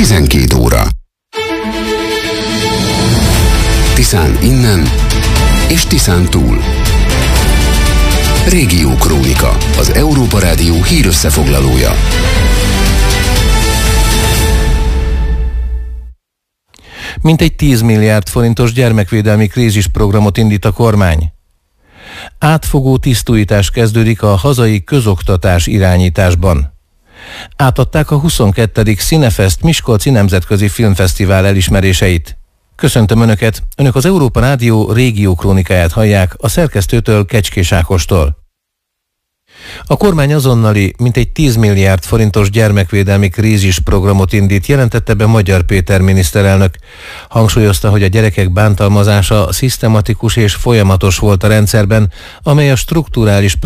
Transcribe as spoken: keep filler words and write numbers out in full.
tizenkét óra. Tiszán innen és Tiszán túl. Régiókrónika, az Európa Rádió hírösszefoglalója. Mintegy tíz milliárd forintos gyermekvédelmi krízisprogramot indít a kormány. Átfogó tisztújítás kezdődik a hazai közoktatás irányításban. Átadták a huszonkettedik Cinefest Miskolci Nemzetközi Filmfesztivál elismeréseit. Köszöntöm Önöket, Önök az Európa Rádió régiókrónikáját hallják a szerkesztőtől, Kecskés Ákostól. A kormány azonnali, mintegy tíz milliárd forintos gyermekvédelmi krízisprogramot indít, jelentette be Magyar Péter miniszterelnök. Hangsúlyozta, hogy a gyerekek bántalmazása szisztematikus és folyamatos volt a rendszerben, amely a strukturális